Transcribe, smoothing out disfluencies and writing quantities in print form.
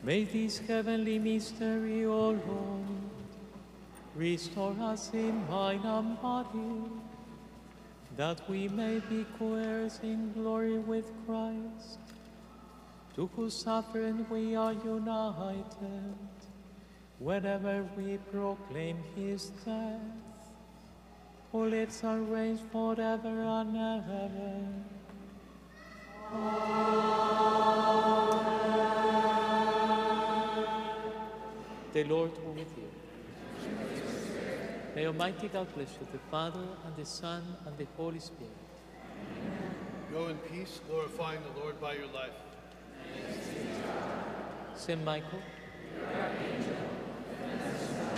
May this heavenly mystery, O Lord, restore us in mind and body, that we may be co-heirs in glory with Christ, to whose suffering we are united, whenever we proclaim his death, who lives and reigns forever and ever. The Lord be with you. May Almighty God bless you, the Father, and the Son, and the Holy Spirit. Go in peace, glorifying the Lord by your life. Saint Michael,